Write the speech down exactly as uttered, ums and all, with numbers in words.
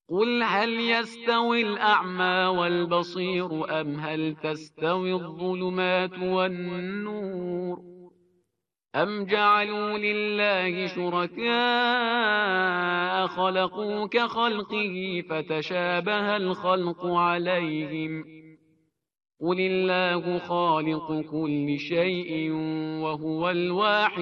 قل هل يستوي الأعمى والبصير أم هل تستوي الظلمات والنور أم جعلوا لله شركاء خلقوا كخلقه فتشابه الخلق عليهم قل الله خالق كل شيء وهو الواحد